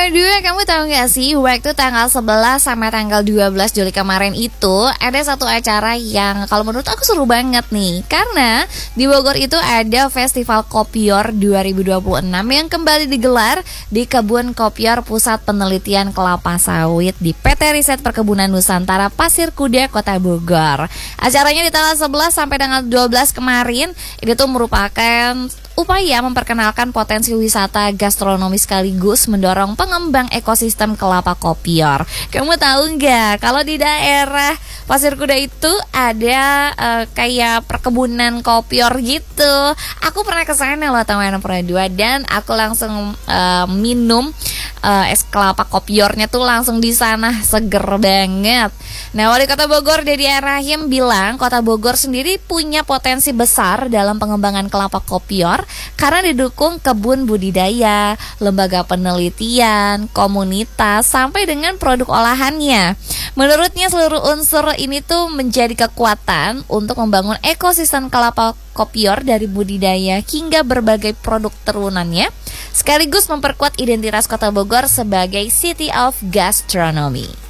Pradua, kamu tahu gak sih waktu tanggal 11 sampai tanggal 12 Juli kemarin itu ada satu acara yang kalau menurut aku seru banget nih. Karena di Bogor itu ada Festival Kopior 2026 yang kembali digelar di Kebun Kopior Pusat Penelitian Kelapa Sawit di PT Riset Perkebunan Nusantara Pasir Kuda, Kota Bogor. Acaranya di tanggal 11 sampai tanggal 12 kemarin. Ini tuh merupakan upaya memperkenalkan potensi wisata gastronomi sekaligus mendorong pengembang ekosistem kelapa kopior. Kamu tahu nggak kalau di daerah Pasir Kuda itu ada kayak perkebunan kopior gitu. Aku pernah ke sana loh teman Pradua, dan aku langsung minum es kelapa kopiornya tuh langsung di sana, seger banget. Nah, Wali Kota Bogor Dedi Rahim bilang Kota Bogor sendiri punya potensi besar dalam pengembangan kelapa kopior karena didukung kebun budidaya, lembaga penelitian, komunitas, sampai dengan produk olahannya. Menurutnya seluruh unsur ini tuh menjadi kekuatan untuk membangun ekosistem kelapa kopior dari budidaya hingga berbagai produk turunannya, sekaligus memperkuat identitas Kota Bogor sebagai City of Gastronomy.